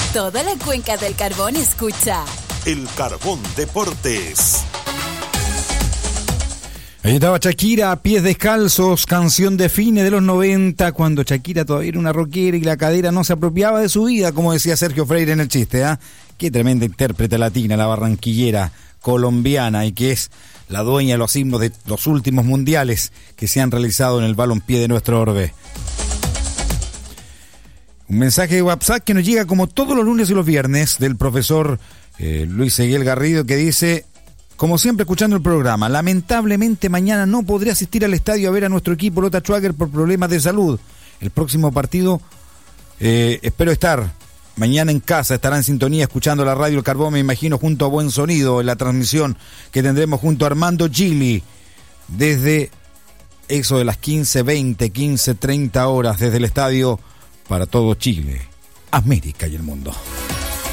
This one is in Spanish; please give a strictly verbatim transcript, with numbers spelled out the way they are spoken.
Toda la cuenca del Carbón escucha El Carbón Deportes. Ahí estaba Shakira, Pies Descalzos, canción de fines de los noventa, cuando Shakira todavía era una rockera y la cadera no se apropiaba de su vida, como decía Sergio Freire en el chiste, ¿ah? ¿eh? Qué tremenda intérprete latina, la barranquillera colombiana, y que es la dueña de los himnos de los últimos mundiales que se han realizado en el balompié de nuestro orbe. Un mensaje de WhatsApp que nos llega como todos los lunes y los viernes del profesor eh, Luis Seguiel Garrido, que dice: como siempre escuchando el programa, lamentablemente mañana no podré asistir al estadio a ver a nuestro equipo Lota Schwager por problemas de salud. El próximo partido eh, espero estar mañana en casa, estará en sintonía escuchando la radio El Carbón, me imagino, junto a Buen Sonido, en la transmisión que tendremos junto a Armando Gili desde eso de las quince veinte, quince treinta horas desde el estadio para todo Chile, América y el mundo.